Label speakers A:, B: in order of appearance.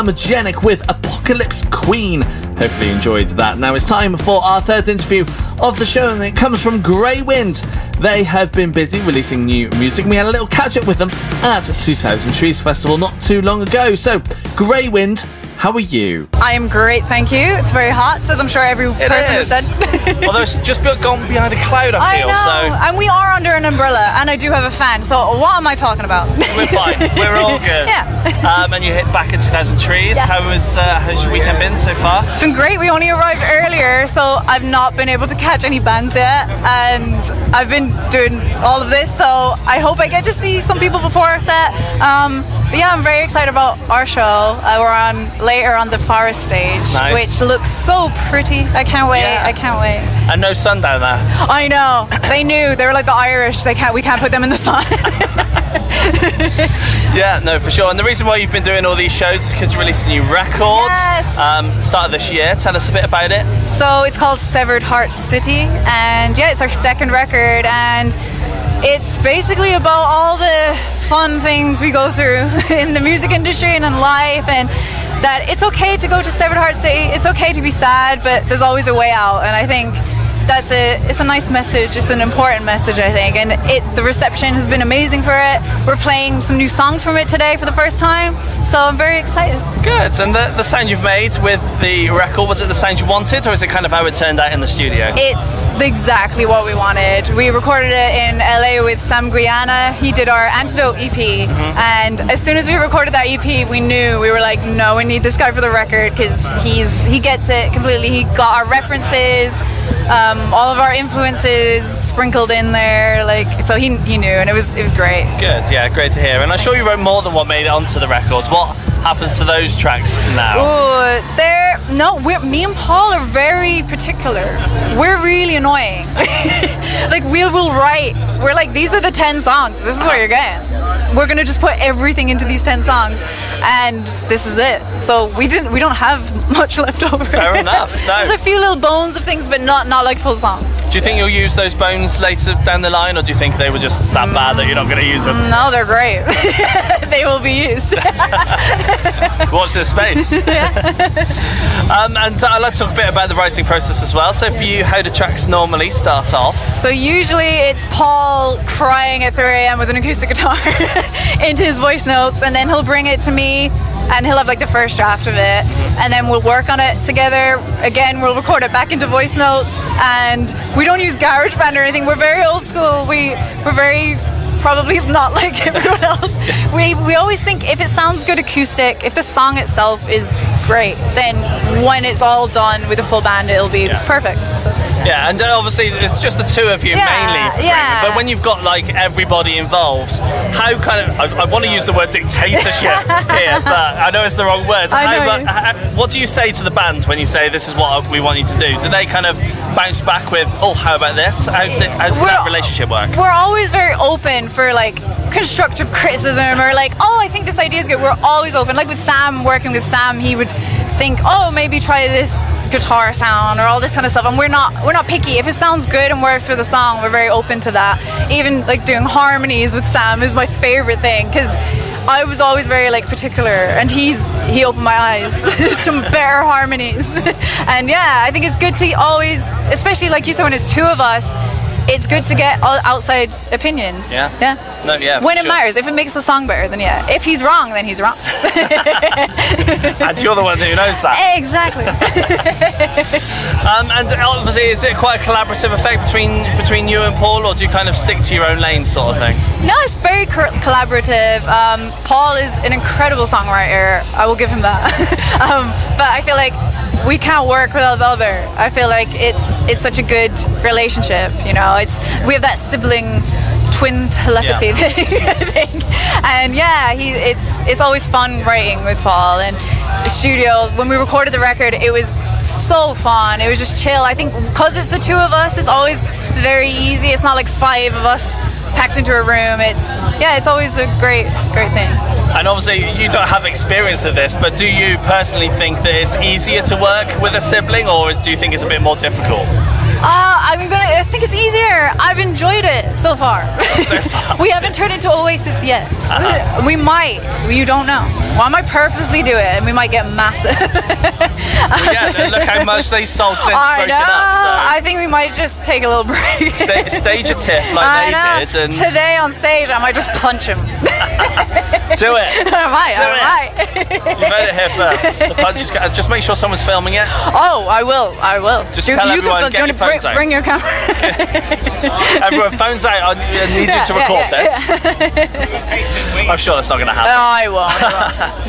A: Magenic with Apocalypse Queen. Hopefully you enjoyed that. Now it's time for our third interview of the show, and it comes from Grey Wind. They have been busy releasing new music. We had a little catch up with them at 2000 Trees Festival not too long ago. So, Grey Wind, how are you?
B: I am great, thank you. It's very hot, as I'm sure every person has said.
A: Although it's just gone behind a cloud, I feel.
B: I know,
A: so.
B: And we are under an umbrella, and I do have a fan, so what am I talking about?
A: We're fine. We're all good.
B: Yeah.
A: And you hit back in 2000 Trees.
B: Yes.
A: How's your weekend been so far?
B: It's been great. We only arrived earlier, so I've not been able to catch any bands yet, and I've been doing all of this, so I hope I get to see some people before our set. But yeah, I'm very excited about our show. We're on later on the Forest stage,
A: nice.
B: Which looks so pretty. I can't wait.
A: Yeah.
B: I can't wait.
A: And no sun down there.
B: I know. They knew. They were like the Irish. We can't put them in the sun.
A: Yeah, no, for sure. And the reason why you've been doing all these shows is because you released a new record.
B: Yes.
A: Start of this year. Tell us a bit about it.
B: So it's called Severed Heart City, and yeah, it's our second record, and it's basically about all the fun things we go through in the music industry and in life, and that it's okay to go to Severed Heart City, it's okay to be sad, but there's always a way out. And I think it's a nice message, it's an important message, I think, and the reception has been amazing for it. We're playing some new songs from it today for the first time, so I'm very excited.
A: Good. And the sound you've made with the record, was it the sound you wanted, or is it kind of how it turned out in the studio?
B: It's exactly what we wanted. We recorded it in LA with Sam Guiana. He did our Antidote EP, and as soon as we recorded that EP, we knew, we were like, no, we need this guy for the record, because he gets it completely. He got our references, all of our influences sprinkled in there, so he knew, and it was great.
A: Good, yeah, great to hear. And I'm sure you wrote more than what made it onto the record. What happens to those tracks now?
B: Me and Paul are very particular. We're really annoying. We will write, we're like, these are the 10 songs, this is what you're getting. We're gonna just put everything into these 10 songs, and this is it. So we don't have much left over.
A: Fair enough. No.
B: There's a few little bones of things, but not like full songs.
A: Do you think you'll use those bones later down the line, or do you think they were just that bad that you're not going to use them?
B: No, they're great. They will be used.
A: Watch this space. And I'd like to talk a bit about the writing process as well. So for you, how do tracks normally start off?
B: So usually it's Paul crying at 3 a.m. with an acoustic guitar into his voice notes, and then he'll bring it to me, and he'll have the first draft of it, and then we'll work on it together. Again, we'll record it back into voice notes, and we don't use GarageBand or anything. We're very old school. We're very probably not like everyone else. We always think if it sounds good acoustic, if the song itself is great, then when it's all done with a full band, it'll be perfect. So.
A: Yeah, and obviously it's just the two of you mainly for Grey, but when you've got everybody involved, how I want to use the word dictatorship here, but I know it's the wrong word. What do you say to the band when you say this is what we want you to do? Do they kind of bounce back with, oh, how about this? How does that relationship work?
B: We're always very open for constructive criticism, or oh, I think this idea is good. We're always open. With Sam, working with Sam, he would think, oh, maybe try this guitar sound or all this kind of stuff, and we're not picky. If it sounds good and works for the song, we're very open to that. Even doing harmonies with Sam is my favorite thing, because I was always very particular, and he opened my eyes to better harmonies. And yeah, I think it's good to always, especially like you said, when it's two of us, it's good to get outside opinions.
A: Yeah. No, yeah.
B: When it matters, if it makes the song better, then yeah. If he's wrong, then he's wrong.
A: And you're the one who knows that.
B: Exactly.
A: And obviously, is it quite a collaborative effect between you and Paul, or do you kind of stick to your own lane, sort of thing?
B: No, it's very collaborative. Paul is an incredible songwriter. I will give him that. But I feel like we can't work without the other. I feel like it's such a good relationship. We have that sibling twin telepathy thing, I think. And yeah, it's always fun writing with Paul. And the studio, when we recorded the record, it was so fun. It was just chill. I think because it's the two of us, it's always very easy. It's not 5 of us packed into a room. It's always a great thing.
A: And obviously you don't have experience of this, but do you personally think that it's easier to work with a sibling, or do you think it's a bit more difficult?
B: I think it's easier. I've enjoyed it so far. We haven't turned into Oasis yet. We might. You don't know. Well, I might purposely do it, and we might get massive.
A: Well, yeah, look how much they sold since broken up. So.
B: I think we might just take a little break.
A: Stage a tiff like they did. And
B: today on stage, I might just punch him.
A: Do it.
B: I might.
A: You heard it here first. The punch is, just make sure someone's filming it.
B: Oh, I will.
A: Just tell everyone, get your phones out.
B: Bring your camera.
A: Everyone, phones out. I need you to record this. I'm sure that's not going to happen.
B: No, I won't.